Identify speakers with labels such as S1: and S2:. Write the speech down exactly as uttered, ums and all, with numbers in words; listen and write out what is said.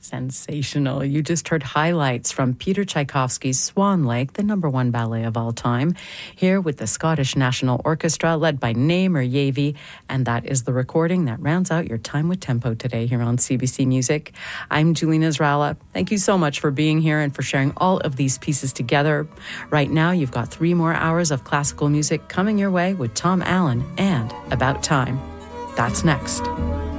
S1: Sensational. You just heard highlights from Peter Tchaikovsky's Swan Lake, the number one ballet of all time, here with the Scottish National Orchestra led by Namer Yavi, and that is the recording that rounds out your time with Tempo today here on C B C Music. I'm Julene Israela. Thank you so much for being here and for sharing all of these pieces together. Right now, you've got three more hours of classical music coming your way with Tom Allen and About Time. That's next.